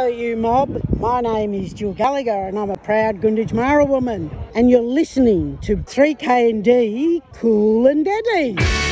Hello, you mob. My name is Jill Gallagher and I'm a proud Gunditj Mara woman. And you're listening to 3K&D Cool and Deadly.